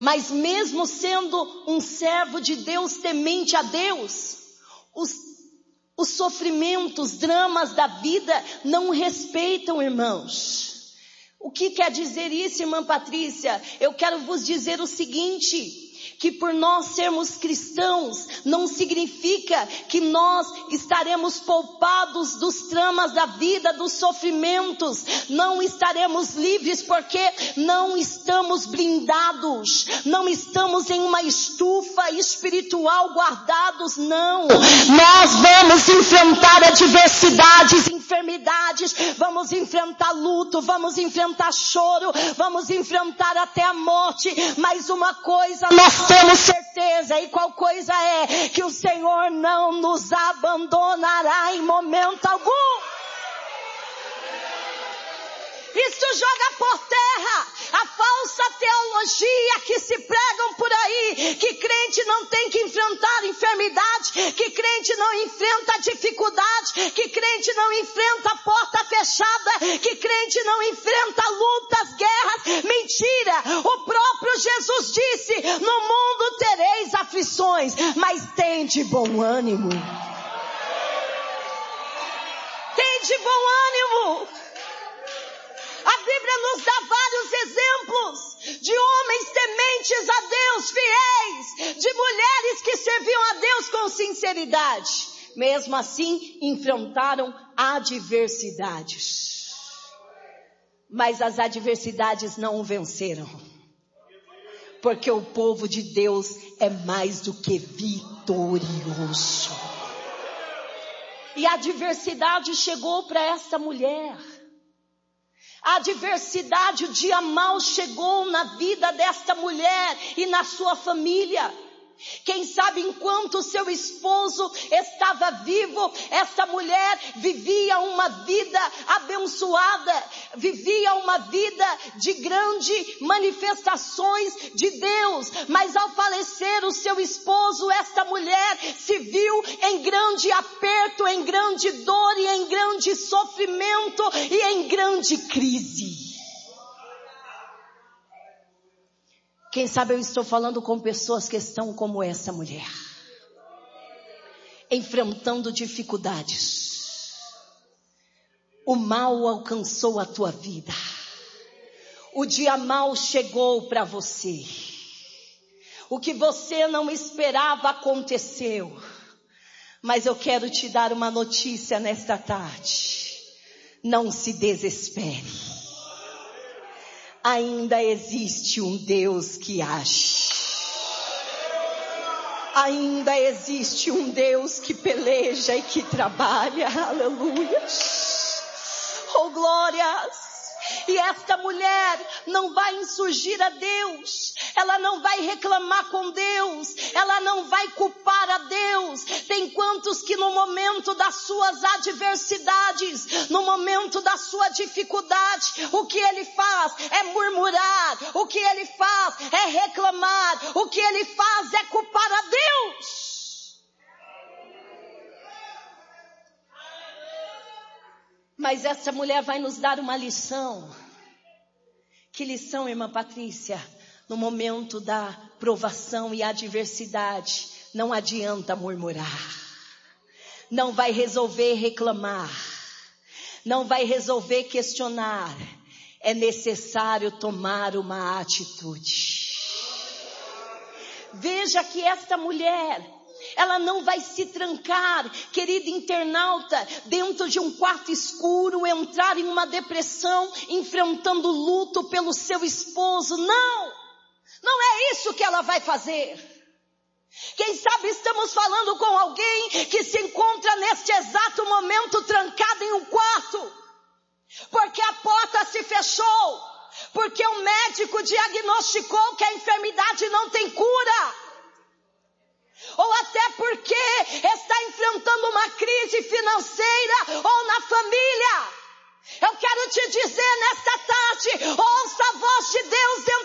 Mas mesmo sendo um servo de Deus, temente a Deus, os sofrimentos, dramas da vida não respeitam, irmãos. O que quer dizer isso, irmã Patrícia? Eu quero vos dizer o seguinte, que por nós sermos cristãos, não significa que nós estaremos poupados dos dramas da vida, dos sofrimentos, não estaremos livres porque não estamos blindados, não estamos em uma estufa espiritual guardados, não. Nós vamos enfrentar adversidades, enfermidades, vamos enfrentar luto, vamos enfrentar choro, vamos enfrentar até a morte, mas uma coisa nós temos certeza, e qual coisa é? Que o Senhor não nos abandonará em momento algum. Isso joga por terra a falsa teologia que se pregam por aí, que crente não tem que enfrentar enfermidade, que crente não enfrenta dificuldade, que crente não enfrenta porta fechada, que crente não enfrenta lutas, guerras. Mentira! O próprio Jesus disse: no mundo tereis aflições, mas tende bom ânimo. Tende bom ânimo. A Bíblia nos dá vários exemplos de homens tementes a Deus, fiéis, de mulheres que serviam a Deus com sinceridade. Mesmo assim, enfrentaram adversidades. Mas as adversidades não o venceram. Porque o povo de Deus é mais do que vitorioso. E a adversidade chegou para essa mulher. A adversidade, o dia mau chegou na vida desta mulher e na sua família. Quem sabe enquanto seu esposo estava vivo, essa mulher vivia uma vida abençoada, vivia uma vida de grandes manifestações de Deus. Mas ao falecer o seu esposo, esta mulher se viu em grande aperto, em grande dor e em grande sofrimento e em grande crise. Quem sabe eu estou falando com pessoas que estão como essa mulher, enfrentando dificuldades. O mal alcançou a tua vida. O dia mau chegou para você. O que você não esperava aconteceu. Mas eu quero te dar uma notícia nesta tarde. Não se desespere. Ainda existe um Deus que age. Ainda existe um Deus que peleja e que trabalha. Aleluia. Oh, glórias. E esta mulher não vai insurgir a Deus. Ela não vai reclamar com Deus. Ela não vai culpar a Deus. Tem quantos que no momento das suas adversidades, no momento da sua dificuldade, o que ele faz é murmurar. O que ele faz é reclamar. O que ele faz é culpar a Deus. Mas essa mulher vai nos dar uma lição. Que lição, irmã Patrícia? No momento da provação e adversidade, não adianta murmurar. Não vai resolver reclamar. Não vai resolver questionar. É necessário tomar uma atitude. Veja que esta mulher, ela não vai se trancar, querida internauta, dentro de um quarto escuro, entrar em uma depressão, enfrentando luto pelo seu esposo. Não! Não é isso que ela vai fazer. Quem sabe estamos falando com alguém que se encontra neste exato momento trancado em um quarto, porque a porta se fechou, porque o médico diagnosticou que a enfermidade não tem cura. Ou até porque está enfrentando uma crise financeira ou na família. Eu quero te dizer nesta tarde, ouça a voz de Deus